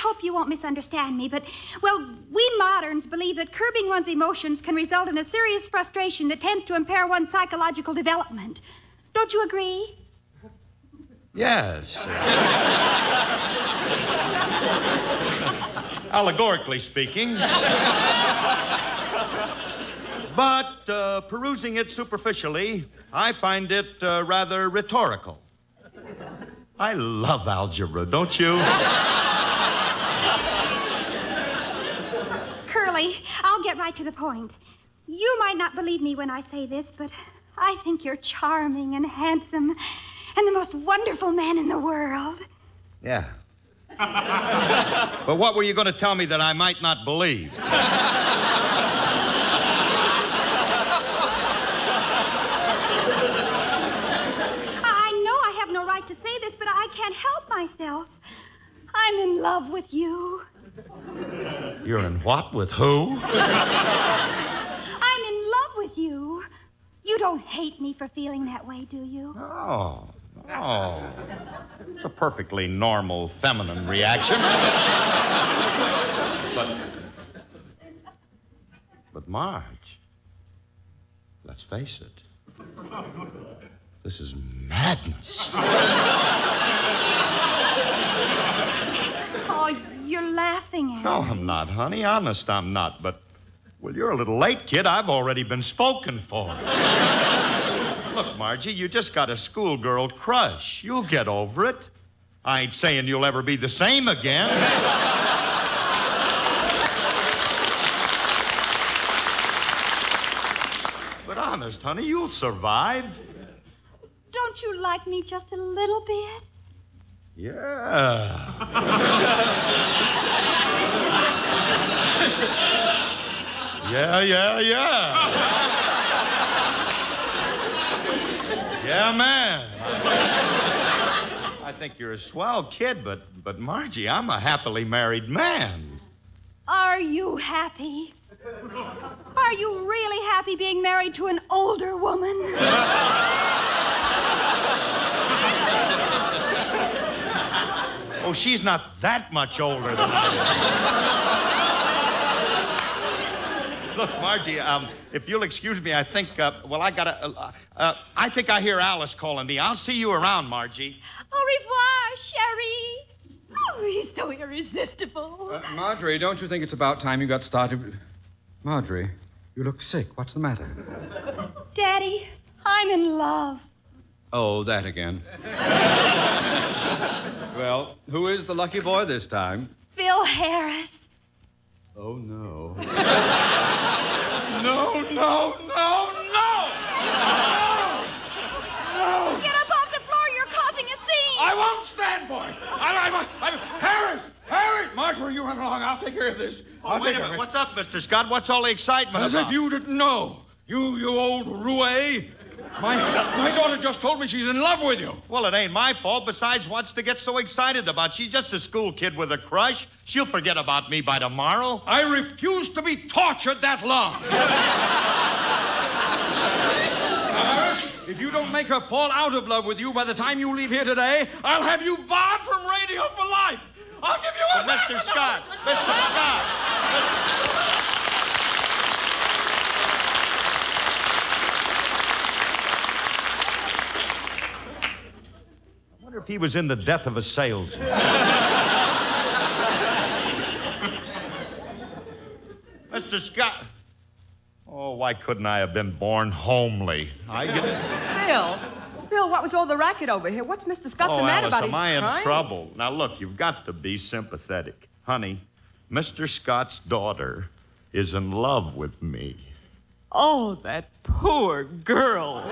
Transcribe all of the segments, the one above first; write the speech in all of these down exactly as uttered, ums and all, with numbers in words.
hope you won't misunderstand me, but, well, we moderns believe that curbing one's emotions can result in a serious frustration that tends to impair one's psychological development. Don't you agree? Yes. Allegorically speaking. But uh, perusing it superficially, I find it uh, rather rhetorical. I love algebra, don't you? Curly, I'll get right to the point. You might not believe me when I say this, but I think you're charming and handsome and the most wonderful man in the world. Yeah. But what were you going to tell me that I might not believe? To say this, but I can't help myself. I'm in love with you. You're in what? With who? I'm in love with you. You don't hate me for feeling that way, do you? Oh, oh. It's a perfectly normal feminine reaction. But, but Marge, let's face it. This is madness. Oh, you're laughing at me. No, I'm not, honey. Honest, I'm not. But, well, you're a little late, kid. I've already been spoken for. Look, Margie, you just got a schoolgirl crush. You'll get over it. I ain't saying you'll ever be the same again. But honest, honey, you'll survive. Don't you like me just a little bit? Yeah. yeah, yeah, yeah. Yeah, man. I think you're a swell kid, but, but Margie, I'm a happily married man. Are you happy? Are you really happy being married to an older woman? Oh, she's not that much older than I am. Look, Margie, um, if you'll excuse me, I think, uh, well, I gotta, uh, uh, I think I hear Alice calling me. I'll see you around, Margie. Au revoir, Sherry. Oh, he's so irresistible. Uh, Marjorie, don't you think it's about time you got started? Marjorie, you look sick. What's the matter? Daddy, I'm in love. Oh, that again. Well, who is the lucky boy this time? Phil Harris. Oh, no. No, no, no, no! No! Get up off the floor. You're causing a scene. I won't stand for it. I, I, I, I, Harris! Harris! Marjorie, you run along. I'll take care of this. Oh, wait a minute. What's up, Mister Scott? What's all the excitement As about? if you didn't know. You, you old roue. My, my daughter just told me she's in love with you. Well, it ain't my fault. Besides, what's to get so excited about? She's just a school kid with a crush. She'll forget about me by tomorrow. I refuse to be tortured that long. Harris, if you don't make her fall out of love with you by the time you leave here today, I'll have you barred from radio for life. I'll give you a... But Mister Scott, Mister Scott. Mister I wonder if he was in the death of a salesman. Mister Scott. Oh, why couldn't I have been born homely? I get it. Phil, Phil, what was all the racket over here? What's Mister Scott Oh, so mad Alice, about? am He's I in crying? trouble? Now, look, you've got to be sympathetic. Honey, Mister Scott's daughter is in love with me. Oh, that poor girl.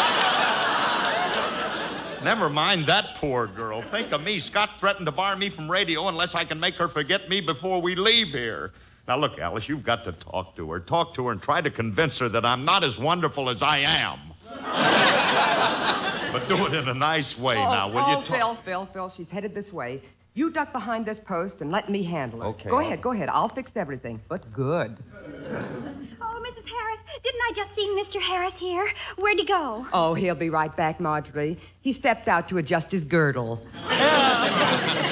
Never mind that poor girl. Think of me. Scott threatened to bar me from radio unless I can make her forget me before we leave here. Now, look, Alice, you've got to talk to her. Talk to her and try to convince her that I'm not as wonderful as I am. But do it in a nice way oh, now, will oh, you? Ta- Phil, Phil, Phil, she's headed this way. You duck behind this post and let me handle her. Okay, Go I'll- ahead, go ahead. I'll fix everything, but good. Oh, Missus Harris, didn't I just see Mister Harris here? Where'd he go? Oh, he'll be right back, Marjorie. He stepped out to adjust his girdle.